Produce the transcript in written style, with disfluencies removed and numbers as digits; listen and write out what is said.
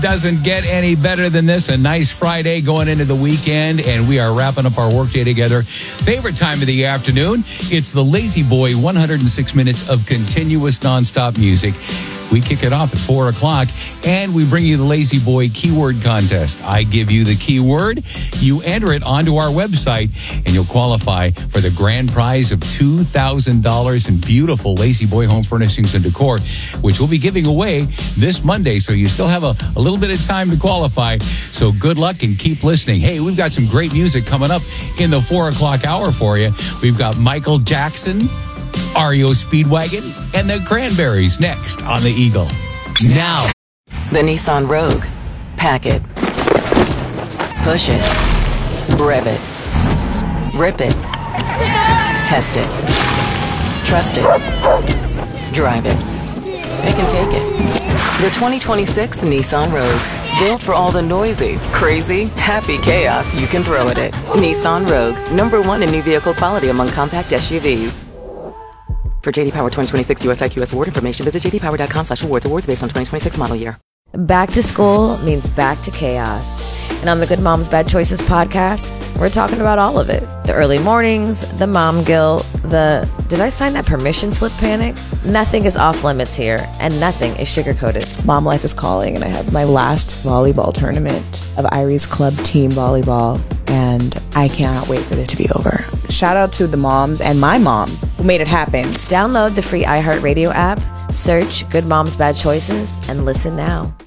Doesn't get any better than this. A nice Friday going into the weekend, and we are wrapping up our workday together. Favorite time of the afternoon. It's the Lazy Boy 106 minutes of continuous nonstop music. We kick it off at 4 o'clock, and we bring you the Lazy Boy keyword contest. I give you the keyword. You enter it onto our website, and you'll qualify for the grand prize of $2,000 in beautiful Lazy Boy home furnishings and decor, which we'll be giving away this Monday. So you still have a little bit of time to qualify. So good luck and keep listening. Hey, we've got some great music coming up in the 4 o'clock hour for you. We've got Michael Jackson, REO Speedwagon, and the Cranberries next on the Eagle. Now, the Nissan Rogue. Pack it. Push it. Rev it. Rip it. Test it. Trust it. Drive it. It can take it. The 2026 Nissan Rogue. Built for all the noisy, crazy, happy chaos you can throw at it. Nissan Rogue. #1 in new vehicle quality among compact SUVs. For J.D. Power 2026 US IQS award information, visit jdpower.com/awards. Awards based on 2026 model year. Back to school means back to chaos. And on the Good Moms Bad Choices podcast, we're talking about all of it. The early mornings, the mom guilt, the did I sign that permission slip panic? Nothing is off limits here, and nothing is sugar-coated. Mom life is calling, and I have my last volleyball tournament of Irie's Club team volleyball, and I cannot wait for it to be over. Shout out to the moms and my mom who made it happen. Download the free iHeartRadio app, search Good Moms Bad Choices, and listen now.